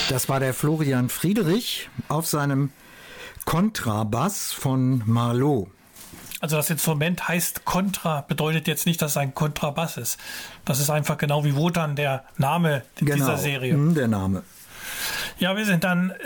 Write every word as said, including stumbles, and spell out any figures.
Das war der Florian Friedrich auf seinem Kontrabass von Marleau. Also das Instrument heißt Kontra, bedeutet jetzt nicht, dass es ein Kontrabass ist. Das ist einfach genau wie Wotan der Name Genau, dieser Serie. der Name. Ja, wir sind dann